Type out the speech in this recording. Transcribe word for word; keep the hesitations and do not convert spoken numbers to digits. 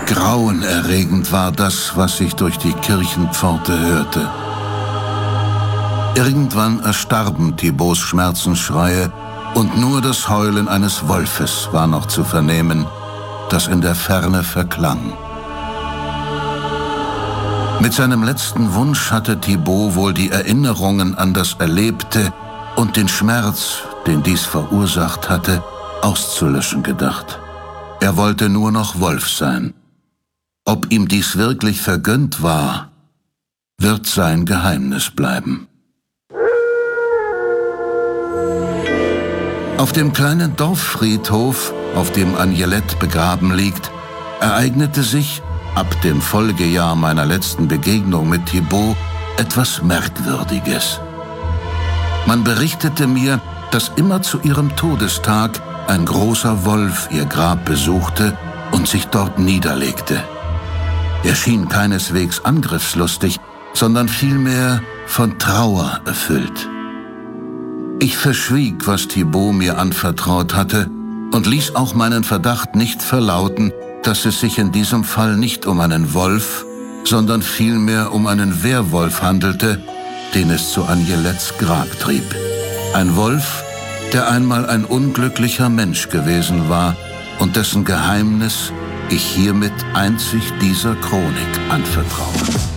Grauenerregend war das, was sich durch die Kirchenpforte hörte. Irgendwann erstarben Thibaults Schmerzensschreie und nur das Heulen eines Wolfes war noch zu vernehmen, das in der Ferne verklang. Mit seinem letzten Wunsch hatte Thibault wohl die Erinnerungen an das Erlebte und den Schmerz, den dies verursacht hatte, auszulöschen gedacht. Er wollte nur noch Wolf sein. Ob ihm dies wirklich vergönnt war, wird sein Geheimnis bleiben. Auf dem kleinen Dorffriedhof, auf dem Agnelette begraben liegt, ereignete sich, ab dem Folgejahr meiner letzten Begegnung mit Thibault, etwas Merkwürdiges. Man berichtete mir, dass immer zu ihrem Todestag ein großer Wolf ihr Grab besuchte und sich dort niederlegte. Er schien keineswegs angriffslustig, sondern vielmehr von Trauer erfüllt. Ich verschwieg, was Thibault mir anvertraut hatte, und ließ auch meinen Verdacht nicht verlauten, dass es sich in diesem Fall nicht um einen Wolf, sondern vielmehr um einen Werwolf handelte, den es zu Agnelettes Grab trieb. Ein Wolf, der einmal ein unglücklicher Mensch gewesen war und dessen Geheimnis ich hiermit einzig dieser Chronik anvertraue.